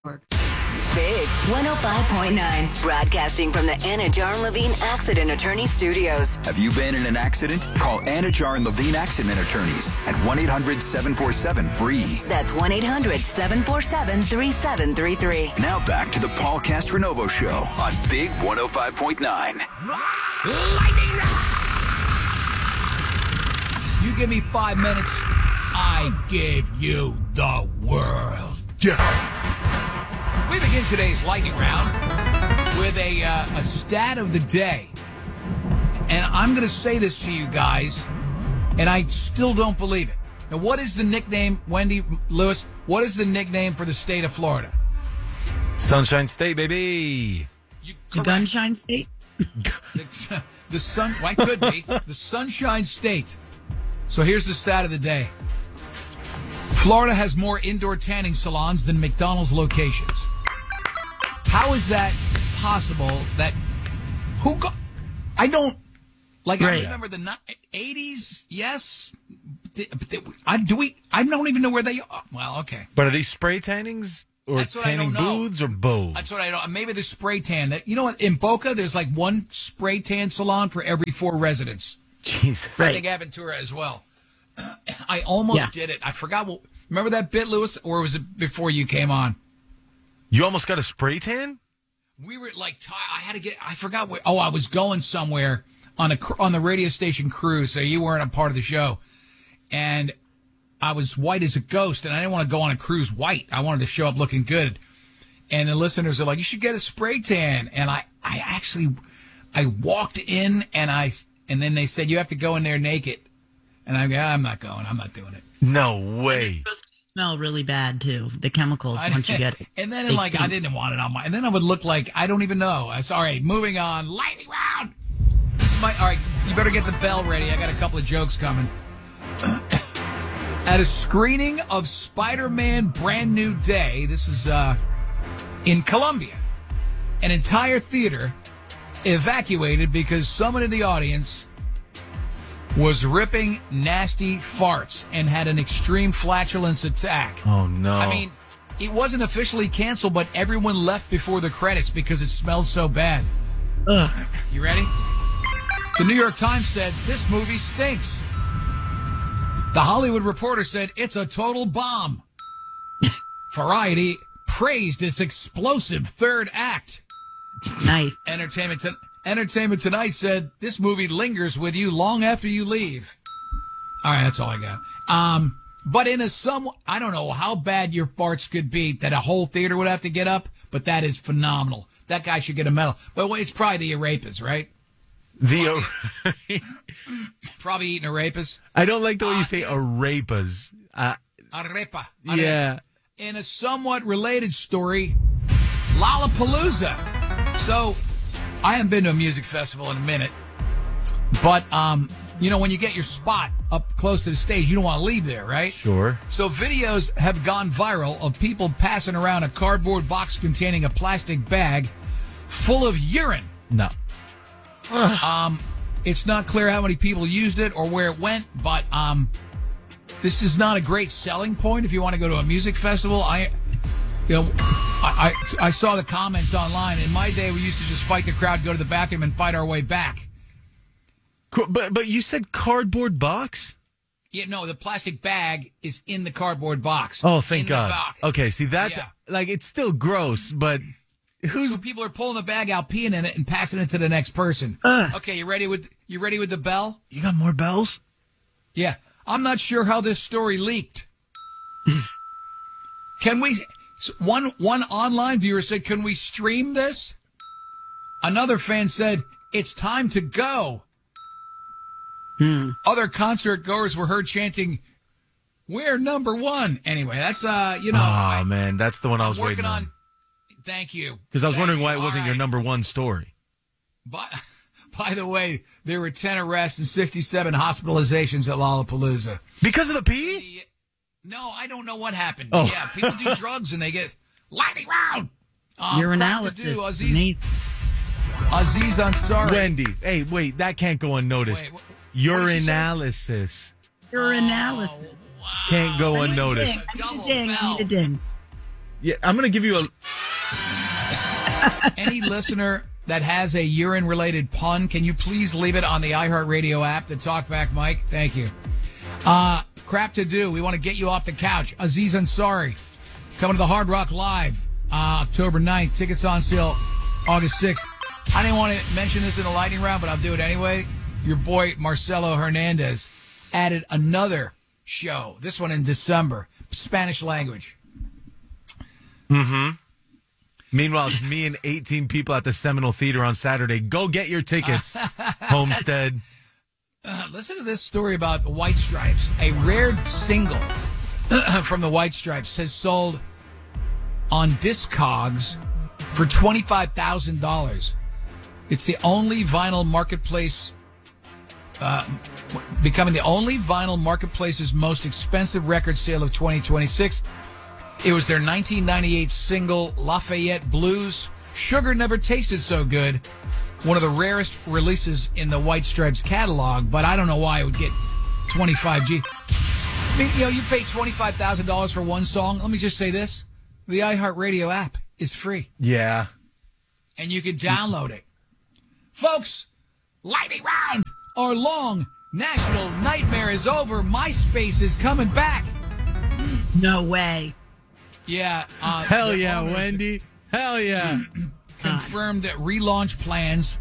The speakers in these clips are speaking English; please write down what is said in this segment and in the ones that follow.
Big 105.9, broadcasting from the Anna Jar and Levine Accident Attorney Studios. Have you been in an accident? Call Anna Jar and Levine Accident Attorneys at 1-800-747-FREE. That's 1-800-747-3733. Now back to the Paul Castranovo Show on Big 105.9. Lightning round! You give me 5 minutes, I give you the world. We begin today's lightning round with a stat of the day. And I'm going to say this to you guys, and I still don't believe it. Now, what is the nickname, Wendy Lewis, what is the nickname for the state of Florida? Sunshine State, baby. The Gunshine State? The sun, why could be? The Sunshine State. So here's the stat of the day. Florida has more indoor tanning salons than McDonald's locations. How is that possible? I don't, like, right. I remember the 80s, yes. I don't even know where they are. Well, okay. But are these spray tannings or tanning booths or both? That's what I don't. Maybe the spray tan. You know what? In Boca, there's like one spray tan salon for every 4 residents. Jesus. I think Aventura as well. I almost did it. I forgot. Remember that bit, Lewis, or was it before you came on? You almost got a spray tan? We were like, I forgot where. Oh, I was going somewhere on the radio station cruise, so you weren't a part of the show. And I was white as a ghost, and I didn't want to go on a cruise white. I wanted to show up looking good. And the listeners are like, you should get a spray tan. And I walked in, and then they said, you have to go in there naked. And I'm not going. I'm not doing it. No way. Smell really bad too. The chemicals once you get it. And then I didn't want it on and then I would look like I don't even know. All right, moving on. Lightning round. All right, you better get the bell ready. I got a couple of jokes coming. At a screening of Spider-Man Brand New Day, this is in Colombia, an entire theater evacuated because someone in the audience was ripping nasty farts and had an extreme flatulence attack. Oh, no. I mean, it wasn't officially canceled, but everyone left before the credits because it smelled so bad. Ugh. You ready? The New York Times said, this movie stinks. The Hollywood Reporter said, it's a total bomb. Variety praised its explosive third act. Nice. Entertainment Tonight said, this movie lingers with you long after you leave. All right, that's all I got. But I don't know how bad your farts could be that a whole theater would have to get up, but that is phenomenal. That guy should get a medal. But it's probably the arepas, right? Probably eating arepas. I don't like the way you say arepas. Arepa. Yeah. In a somewhat related story, Lollapalooza. So, I haven't been to a music festival in a minute, but, when you get your spot up close to the stage, you don't want to leave there, right? Sure. So videos have gone viral of people passing around a cardboard box containing a plastic bag full of urine. No. It's not clear how many people used it or where it went, but, this is not a great selling point if you want to go to a music festival. I saw the comments online. In my day, we used to just fight the crowd, go to the bathroom, and fight our way back. But you said cardboard box? Yeah, no, the plastic bag is in the cardboard box. Oh, thank God. Okay, see, that's, it's still gross, but So people are pulling the bag out, peeing in it, and passing it to the next person. Okay, you ready with the bell? You got more bells? Yeah. I'm not sure how this story leaked. Can we... One online viewer said, can we stream this? Another fan said, it's time to go. Other concert goers were heard chanting, we're number one. Anyway, that's, Oh, man, that's the one I was waiting on. Thank you. Because I was wondering why it wasn't your number one story. But, by the way, there were 10 arrests and 67 hospitalizations at Lollapalooza. Because of the pee? No, I don't know what happened. Oh. Yeah, people do drugs and they get lightning round. Urinalysis. Aziz Ansari. Wendy, hey, wait, that can't go unnoticed. Urinalysis. Urinalysis. Wow. Can't go unnoticed. Double Need a bell. ding. Yeah, I'm going to give you a... Any listener that has a urine-related pun, can you please leave it on the iHeartRadio app, the Talkback Mike? Thank you. Crap to do. We want to get you off the couch. Aziz Ansari coming to the Hard Rock Live October 9th. Tickets on sale August 6th. I didn't want to mention this in the lightning round, but I'll do it anyway. Your boy Marcelo Hernandez added another show, this one in December, Spanish language. Mm-hmm. Meanwhile, it's me and 18 people at the Seminole Theater on Saturday. Go get your tickets, Homestead. Listen to this story about the White Stripes. A rare single from the White Stripes has sold on Discogs for $25,000. It's the only vinyl marketplace, becoming the only vinyl marketplace's most expensive record sale of 2026. It was their 1998 single, Lafayette Blues. Sugar Never Tasted So Good. One of the rarest releases in the White Stripes catalog, but I don't know why it would get 25G. I mean, you pay $25,000 for one song. Let me just say this. The iHeartRadio app is free. Yeah. And you can download it. Folks, lightning round. Our long national nightmare is over. MySpace is coming back. No way. Yeah. Hell yeah, Wendy. Hell yeah. Confirmed that relaunch plans.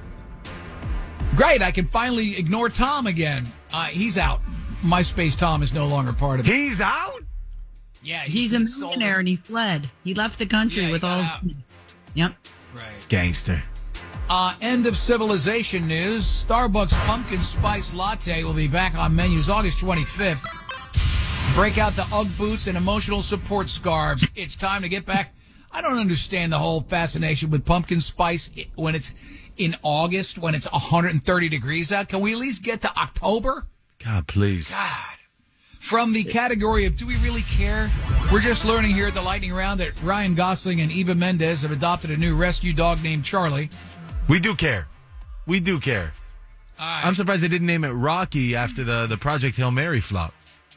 Great, I can finally ignore Tom again. He's out. MySpace Tom is no longer part of it. He's out? Yeah. He's a millionaire and he fled. He left the country with all his... Yep. Right. Gangster. End of civilization news. Starbucks Pumpkin Spice Latte will be back on menus August 25th. Break out the Ugg boots and emotional support scarves. It's time to get back. I don't understand the whole fascination with pumpkin spice when it's in August, when it's 130 degrees out. Can we at least get to October? God, please. God. From the category of do we really care? We're just learning here at the Lightning Round that Ryan Gosling and Eva Mendes have adopted a new rescue dog named Charlie. We do care. We do care. I'm surprised they didn't name it Rocky after the Project Hail Mary flop.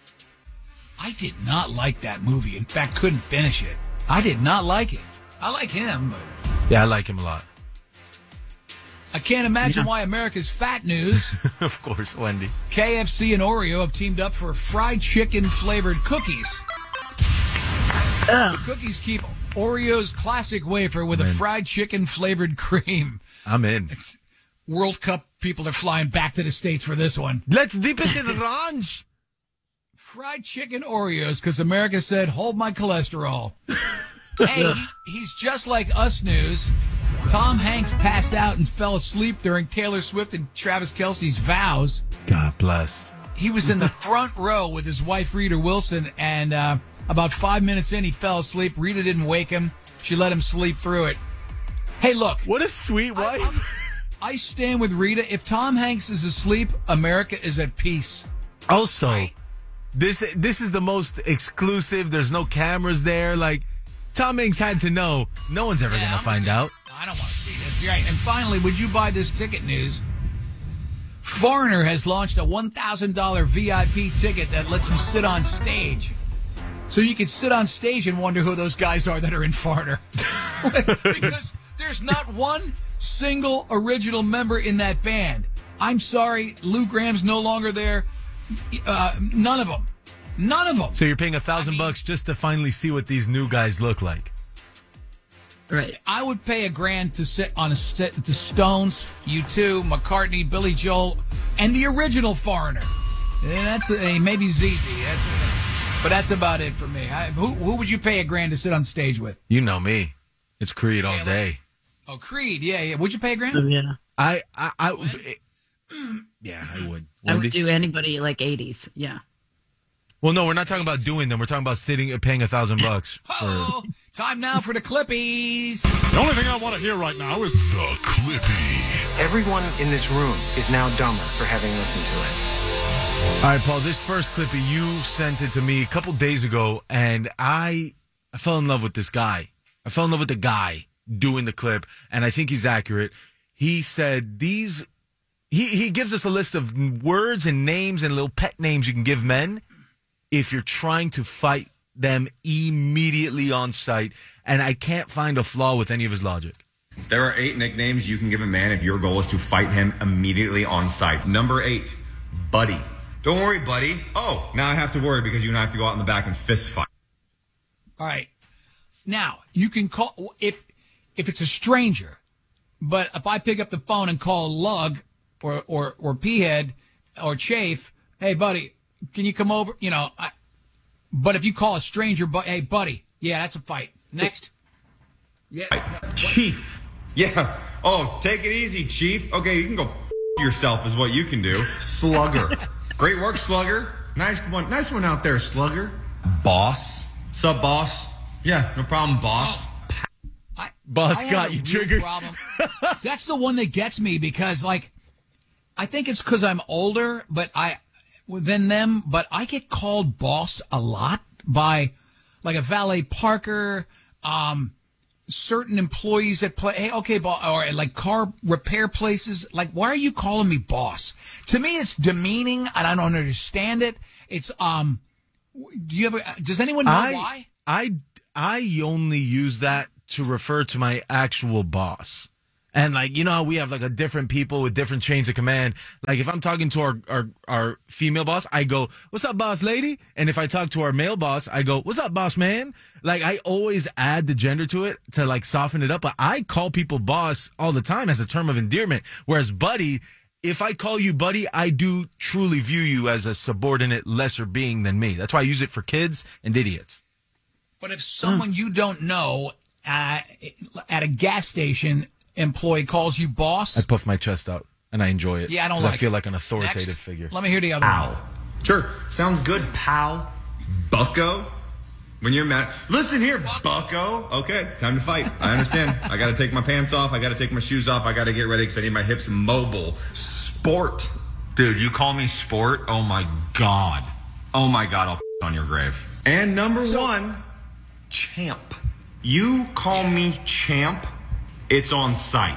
I did not like that movie. In fact, couldn't finish it. I did not like it. I like him, but... Yeah, I like him a lot. I can't imagine why America's fat news. Of course, Wendy. KFC and Oreo have teamed up for fried chicken flavored cookies. The cookies keep Oreo's classic wafer with a fried chicken flavored cream. I'm in. World Cup people are flying back to the States for this one. Let's dip it in ranch. Fried chicken Oreos, because America said, hold my cholesterol. Hey, he's just like us news. Tom Hanks passed out and fell asleep during Taylor Swift and Travis Kelce's vows. God bless. He was in the front row with his wife, Rita Wilson, and about 5 minutes in, he fell asleep. Rita didn't wake him. She let him sleep through it. Hey, look. What a sweet wife. I stand with Rita. If Tom Hanks is asleep, America is at peace. Also, right? This is the most exclusive. There's no cameras there. Like, Tom Hanks had to know. No one's ever going to find out. I don't want to see this. Right. And finally, would you buy this ticket news? Foreigner has launched a $1,000 VIP ticket that lets you sit on stage. So you can sit on stage and wonder who those guys are that are in Foreigner. Because there's not one single original member in that band. I'm sorry, Lou Graham's no longer there. None of them. None of them. So you're paying $1,000 just to finally see what these new guys look like. Right. I would pay $1,000 to sit on the Stones, U2, McCartney, Billy Joel, and the original Foreigner. And that's maybe ZZ. But that's about it for me. Who would you pay $1,000 to sit on stage with? You know me. It's Creed all day. Oh, Creed. Yeah. Would you pay $1,000? Oh, yeah. Yeah, I would. I would do anybody like 80s. Yeah. Well, no, we're not talking about doing them. We're talking about paying $1,000. Oh, time now for the Clippies. The only thing I want to hear right now is the Clippy. Everyone in this room is now dumber for having listened to it. All right, Paul, this first Clippy, you sent it to me a couple days ago, and I fell in love with this guy. I fell in love with the guy doing the clip, and I think he's accurate. He said he gives us a list of words and names and little pet names you can give men if you're trying to fight them immediately on sight, and I can't find a flaw with any of his logic. There are 8 nicknames you can give a man if your goal is to fight him immediately on sight. Number 8, buddy. Don't worry, buddy. Oh, now I have to worry because you and I have to go out in the back and fist fight. All right. Now, you can call if it's a stranger, but if I pick up the phone and call Lug or P-Head or Chafe, hey, buddy, can you come over? But if you call a stranger, hey, buddy, yeah, that's a fight. Next. Yeah. Chief. Yeah. Oh, take it easy, Chief. Okay, you can go yourself is what you can do. Slugger. Great work, Slugger. Nice one out there, Slugger. Boss. Sup, boss? Yeah, no problem, boss. Boss got you triggered. That's the one that gets me because, I think it's because I'm older, than them, but I get called boss a lot by, a valet parker, certain employees that play, hey, okay, or car repair places. Why are you calling me boss? To me, it's demeaning, and I don't understand it. It's, does anyone know why? I only use that to refer to my actual boss. And how we have a different people with different chains of command. If I'm talking to our female boss, I go, "What's up, boss lady?" And if I talk to our male boss, I go, "What's up, boss man?" I always add the gender to it to soften it up. But I call people boss all the time as a term of endearment. Whereas buddy, if I call you buddy, I do truly view you as a subordinate, lesser being than me. That's why I use it for kids and idiots. But if someone you don't know at a gas station employee calls you boss, I puff my chest out and I enjoy it. Yeah, I feel like an authoritative figure. Let me hear the other one. Sure, sounds good, pal. Bucko. When you're mad, listen here, Bucko. Okay, time to fight. I understand. I got to take my pants off. I got to take my shoes off. I got to get ready because I need my hips mobile. Sport, dude. You call me sport? Oh my god. I'll on your grave. And number 1, champ. You call me champ. It's on sight.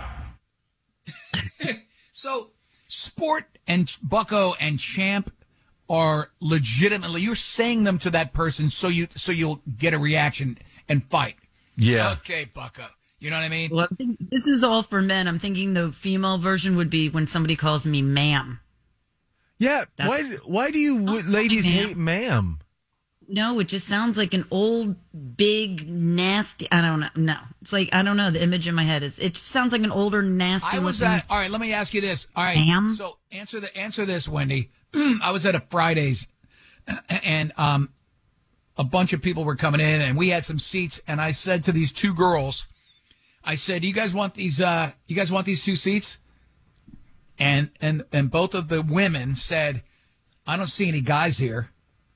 So, Sport and Bucko and Champ are legitimately, you're saying them to that person so you'll get a reaction and fight. Yeah. Okay, Bucko. You know what I mean? Well, I think this is all for men. I'm thinking the female version would be when somebody calls me ma'am. Yeah. Why do you ladies hate ma'am? No, it just sounds like an old, big, nasty. I don't know. No, it's I don't know. The image in my head it just sounds like an older, nasty. All right, let me ask you this. All right, ma'am? So answer this, Wendy. I was at a Fridays, and a bunch of people were coming in, and we had some seats. And I said to these 2 girls, I said, "You guys want these? You guys want these 2 seats?" And both of the women said, "I don't see any guys here."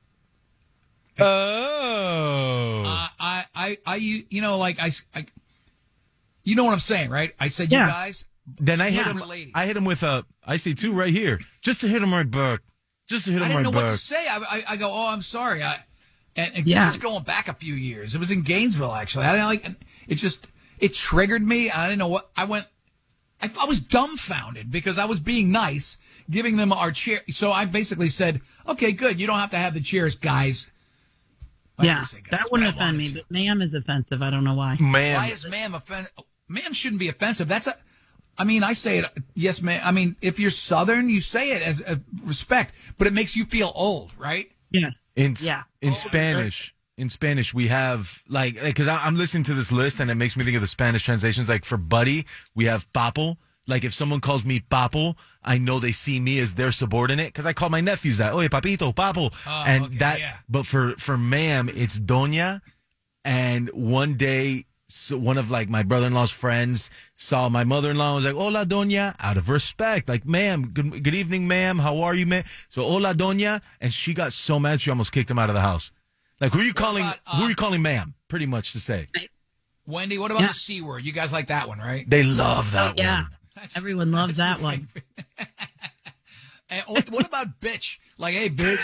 Oh. You know what I'm saying, right? I said, you guys. Then I hit him. I hit him with I see 2 right here, just to hit him right back. I didn't know what to say. I go, oh, I'm sorry. And this is going back a few years. It was in Gainesville, actually. It triggered me. I didn't know what I went. I was dumbfounded because I was being nice, giving them our chair. So I basically said, okay, good. You don't have to have the chairs, guys. That wouldn't offend me, but ma'am is offensive. I don't know why. Ma'am. Why is ma'am offensive? Ma'am shouldn't be offensive. I say it, yes, ma'am. I mean, if you're Southern, you say it as a respect, but it makes you feel old, right? Yes. In Spanish, we have, because I'm listening to this list and it makes me think of the Spanish translations. For buddy, we have papo. If someone calls me papo, I know they see me as their subordinate because I call my nephews that. Oye, papito, papo. But for ma'am, it's doña. And one day, one of my brother-in-law's friends saw my mother-in-law and was like, hola, doña, out of respect. Ma'am, good evening, ma'am. How are you, ma'am? So, hola, doña. And she got so mad, she almost kicked him out of the house. Who are you calling ma'am? Pretty much to say. Wendy, what about the C word? You guys like that one, right? They love that one. Yeah. Everyone loves that one. And what about bitch? Hey, bitch.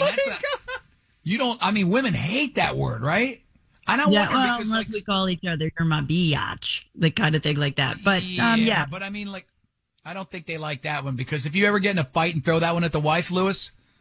Women hate that word, right? I don't wonder because unless we call each other, you're my biatch, the kind of thing like that. But but I don't think they like that one because if you ever get in a fight and throw that one at the wife, Lewis,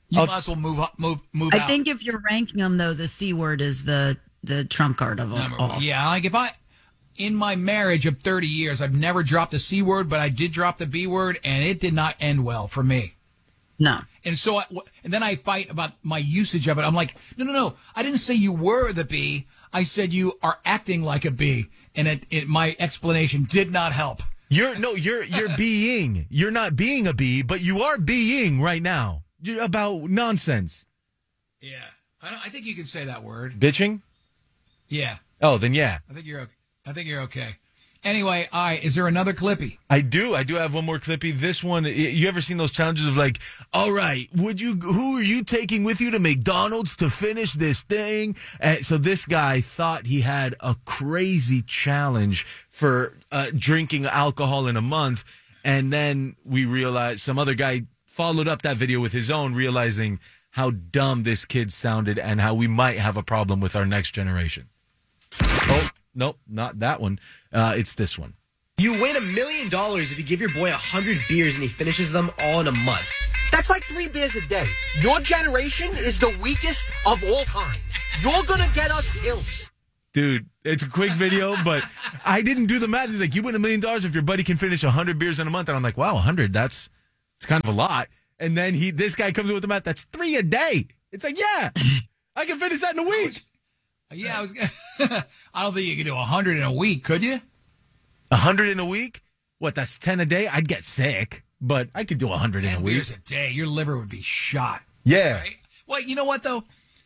You might as well move I out. think if you're ranking them, though, the C word is the trump card of them all. Yeah, like in my marriage of 30 years, I've never dropped the C word, but I did drop the B word, and it did not end well for me. No. And so, and then I fight about my usage of it. I'm like, no. I didn't say you were the B. I said you are acting like a B, and my explanation did not help. You're being. You're not being a B, but you are being right now. You're about nonsense. Yeah, I think you can say that word. Bitching? Yeah. Oh, then yeah. I think you're okay. Anyway, all right. Is there another Clippy? I do have one more Clippy. This one, you ever seen those challenges of like, all right, who are you taking with you to McDonald's to finish this thing? So this guy thought he had a crazy challenge for drinking alcohol in a month. And then we realized some other guy followed up that video with his own, realizing how dumb this kid sounded and how we might have a problem with our next generation. Oh, nope, not that one. It's this one. You win $1 million if you give your boy 100 beers and he finishes them all in a month. That's like 3 beers a day. Your generation is the weakest of all time. You're gonna get us killed. Dude, it's a quick video, but I didn't do the math. He's like, you win $1 million if your buddy can finish 100 beers in a month. And I'm like, wow, 100, it's kind of a lot. And then this guy comes in with the math, that's 3 a day. It's like, yeah, I can finish that in a week. Yeah, I don't think you could do 100 in a week, could you? 100 in a week? What, that's 10 a day? I'd get sick, but I could do 100 in a week. 10 beers a day, your liver would be shot. Yeah. Right? Well, you know what, though?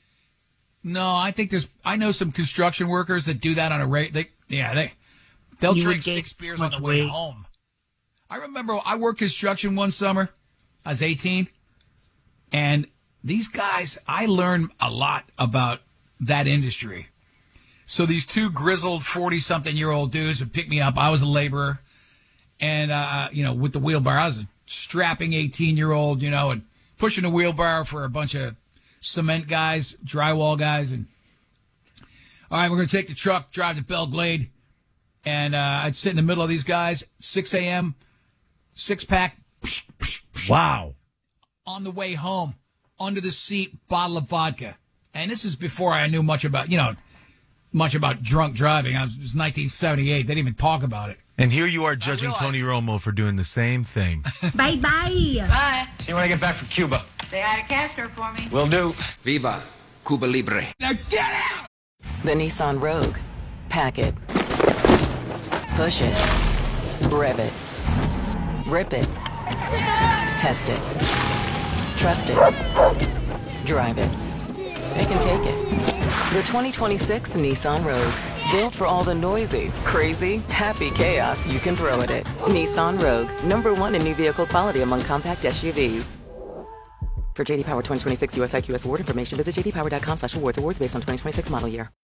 No, I think I know some construction workers that do that on a rate. They'll drink 6 beers on the way home. I remember I worked construction one summer. I was 18. And these guys, I learned a lot about that industry. So these 2 grizzled 40-something-year-old dudes would pick me up. I was a laborer. And, with the wheelbarrow, I was a strapping 18-year-old, and pushing a wheelbarrow for a bunch of cement guys, drywall guys. And, all right, we're going to take the truck, drive to Belle Glade. And I'd sit in the middle of these guys, 6 a.m., 6-pack. Wow. On the way home, under the seat, bottle of vodka. And this is before I knew much about drunk driving. It was 1978. They didn't even talk about it. And here you are judging Tony Romo for doing the same thing. Bye-bye. Bye. See you when I get back from Cuba. Say hi to Castro for me. Will do. Viva Cuba Libre. Now get out! The Nissan Rogue. Pack it. Push it. Rev it. Rip it. Test it. Trust it. Drive it. They can take it. The 2026 Nissan Rogue. Built for all the noisy, crazy, happy chaos you can throw at it. Nissan Rogue. #1 in new vehicle quality among compact SUVs. For JD Power 2026 US IQS award information, visit jdpower.com/awards. Awards based on 2026 model year.